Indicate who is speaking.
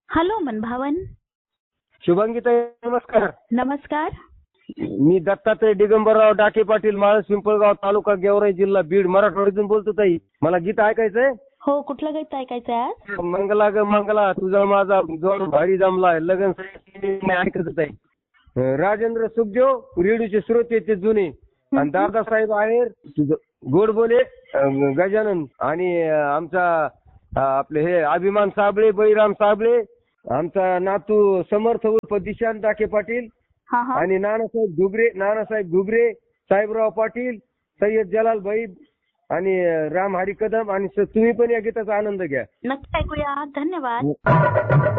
Speaker 1: Hello मनभावन.
Speaker 2: शुभांगीताई नमस्कार.
Speaker 1: नमस्कार.
Speaker 2: मी दत्तात्रय दिगंबरराव डाके पाटील, माळस पिंपळगाव, तालुका गेवराई, जिल्हा बीड, मराठवाड्यातून बोलतो ताई. मला गीत ऐकायचंय.
Speaker 1: हो, कुठलं गीत ऐकायचंय आज?
Speaker 2: मंगला ग मंगला तुझा माझा जोड भारी जमला लगन ऐकत ताई. राजेंद्र सुखदेव रेडिओचे श्रोते ते जुने आणि दादासाहेब आहेर गोड बोले गजानन आणि आमचा आपले हे अभिमान साबळे, बळीराम साबळे, आमचा नातू समर्थ उर्फ दिशांत डाके पाटील आणि नानासाहेब घुगरे, साहेबराव पाटील, सय्यद जलाल भाई आणि राम हरी कदम. आणि तुम्ही पण या गीताचा आनंद घ्या.
Speaker 1: नक्की ऐकूया. धन्यवाद.